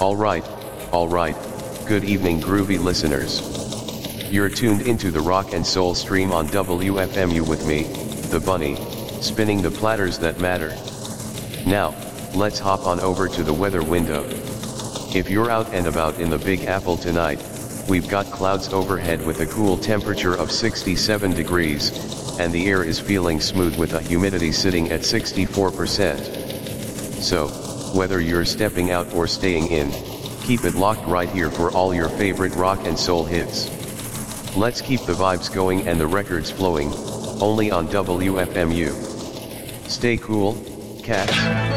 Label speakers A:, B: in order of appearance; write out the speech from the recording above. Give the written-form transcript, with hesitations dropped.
A: Alright, good evening groovy listeners. You're tuned into the rock and soul stream on WFMU with me, the bunny, spinning the platters that matter. Now, let's hop on over to the weather window. If you're out and about in the Big Apple tonight, we've got clouds overhead with a cool temperature of 67 degrees, and the air is feeling smooth with a humidity sitting at 64%. So, whether you're stepping out or staying in, keep it locked right here for all your favorite rock and soul hits. Let's keep the vibes going and the records flowing, only on WFMU. Stay cool, cats.